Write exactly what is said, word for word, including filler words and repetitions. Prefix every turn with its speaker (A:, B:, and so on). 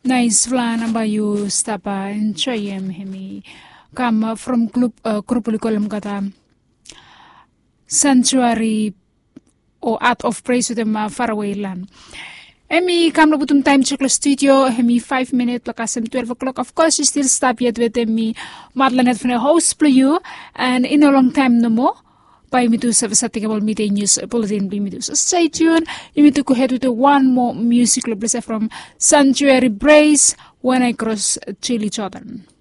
A: Nice flan ba you stapa enjoyem hemi come from group uh, grupulikolum kata sanctuary or art of praise with them uh, faraway land. Emi kam na butum time check la studio hemi five minute lakasem twelve o'clock. Of course you still stop yet with me Madlanet from the host for you and in a long time no more. By me to service article midday news bulletin be me to so stay tuned. You need to go ahead with the one more music from Sanctuary Brace when I cross Chili Jordan.